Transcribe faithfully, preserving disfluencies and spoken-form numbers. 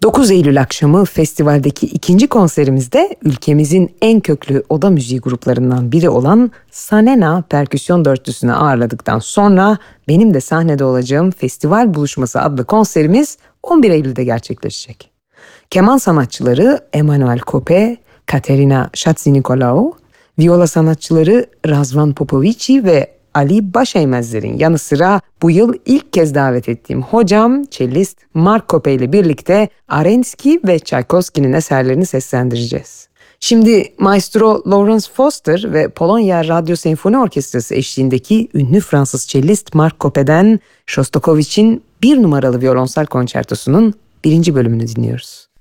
dokuz Eylül akşamı festivaldeki ikinci konserimizde ülkemizin en köklü oda müziği gruplarından biri olan Sanena perküsyon dörtlüsünü ağırladıktan sonra benim de sahnede olacağım Festival Buluşması adlı konserimiz on bir Eylül'de gerçekleşecek. Keman sanatçıları Emanuel Kope, Katerina Şatzi-Nikolaou, viola sanatçıları Razvan Popovici ve Ali Başeymezler'in yanı sıra bu yıl ilk kez davet ettiğim hocam, cellist Mark Kope ile birlikte Arensky ve Tchaikovsky'nin eserlerini seslendireceğiz. Şimdi Maestro Lawrence Foster ve Polonya Radyo Senfoni Orkestrası eşliğindeki ünlü Fransız cellist Mark Kope'den Shostakovich'in bir numaralı violonsel konçertosunun birinci bölümünü dinliyoruz.